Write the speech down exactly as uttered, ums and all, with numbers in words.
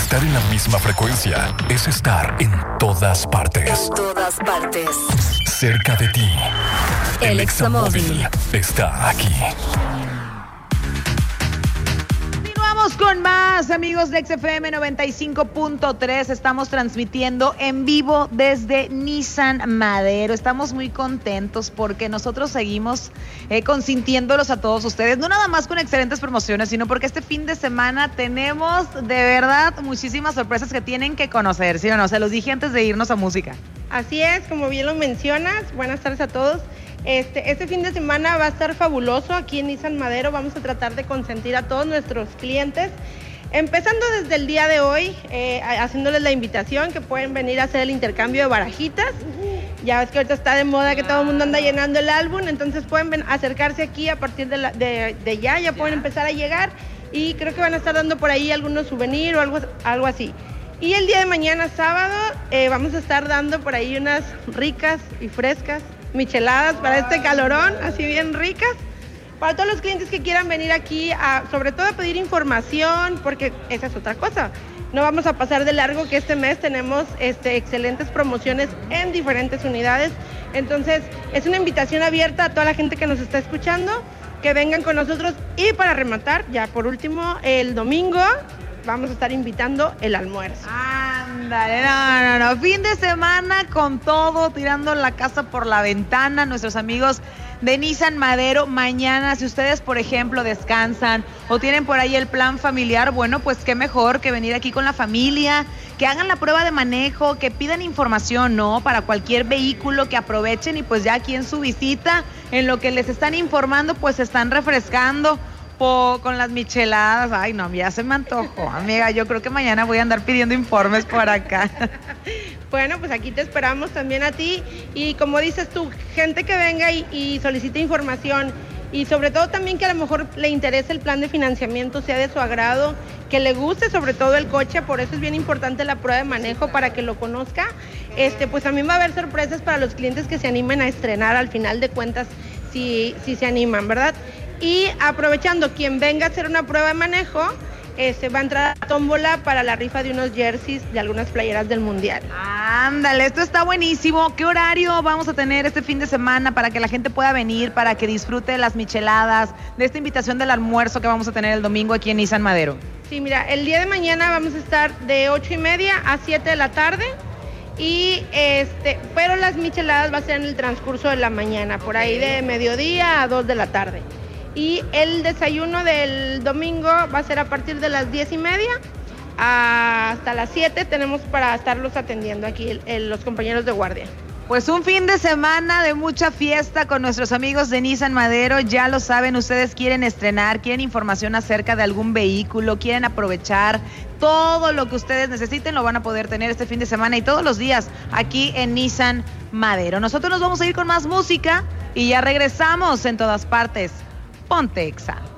Estar en la misma frecuencia es estar en todas partes. En todas partes. Cerca de ti. El Examóvil está aquí. Continuamos con más, amigos de X F M noventa y cinco punto tres. Estamos transmitiendo en vivo desde Nissan Madero. Estamos muy contentos porque nosotros seguimos eh, consintiéndolos a todos ustedes. No nada más con excelentes promociones, sino porque este fin de semana tenemos de verdad muchísimas sorpresas que tienen que conocer, ¿sí o no? Se los dije antes de irnos a música. Así es, como bien lo mencionas. Buenas tardes a todos. Este, este fin de semana va a estar fabuloso aquí en Nissan Madero. Vamos a tratar de consentir a todos nuestros clientes. Empezando desde el día de hoy, eh, haciéndoles la invitación que pueden venir a hacer el intercambio de barajitas. Ya ves que ahorita está de moda que todo el mundo anda llenando el álbum, entonces pueden ven, acercarse aquí a partir de, la, de, de ya, ya pueden empezar a llegar y creo que van a estar dando por ahí algunos souvenirs o algo, algo así. Y el día de mañana, sábado, eh, vamos a estar dando por ahí unas ricas y frescas micheladas para este calorón, así bien ricas. Para todos los clientes que quieran venir aquí, a, sobre todo a pedir información, porque esa es otra cosa. No vamos a pasar de largo que este mes tenemos este, excelentes promociones en diferentes unidades. Entonces, es una invitación abierta a toda la gente que nos está escuchando, que vengan con nosotros. Y para rematar, ya por último, el domingo vamos a estar invitando el almuerzo. Ándale, no, no, no, fin de semana con todo, tirando la casa por la ventana, nuestros amigos de Nissan Madero. Mañana, si ustedes, por ejemplo, descansan o tienen por ahí el plan familiar, bueno, pues qué mejor que venir aquí con la familia, que hagan la prueba de manejo, que pidan información, ¿no? Para cualquier vehículo, que aprovechen y pues ya aquí en su visita, en lo que les están informando, pues se están refrescando Po, con las micheladas. Ay, no, ya se me antojó, amiga. Yo creo que mañana voy a andar pidiendo informes por acá. Bueno, pues aquí te esperamos también a ti. Y como dices tú, gente que venga y, y solicite información. Y sobre todo también que a lo mejor le interese el plan de financiamiento, sea de su agrado, que le guste sobre todo el coche. Por eso es bien importante la prueba de manejo para que lo conozca. Este, pues también va a haber sorpresas para los clientes que se animen a estrenar al final de cuentas, si, si se animan, ¿verdad? Y aprovechando, quien venga a hacer una prueba de manejo, este, va a entrar a tómbola para la rifa de unos jerseys de algunas playeras del Mundial. Ándale, esto está buenísimo. ¿Qué horario vamos a tener este fin de semana para que la gente pueda venir, para que disfrute de las micheladas, de esta invitación del almuerzo que vamos a tener el domingo aquí en Nissan Madero? Sí, mira, el día de mañana vamos a estar de ocho y media a siete de la tarde. Y este, pero las micheladas va a ser en el transcurso de la mañana, por ahí de mediodía a dos de la tarde. Y el desayuno del domingo va a ser a partir de las diez y media hasta las siete. Tenemos para estarlos atendiendo aquí el, el, los compañeros de guardia. Pues un fin de semana de mucha fiesta con nuestros amigos de Nissan Madero. Ya lo saben, ustedes quieren estrenar, quieren información acerca de algún vehículo, quieren aprovechar todo lo que ustedes necesiten, lo van a poder tener este fin de semana y todos los días aquí en Nissan Madero. Nosotros nos vamos a ir con más música y ya regresamos en todas partes. Ponte Exa.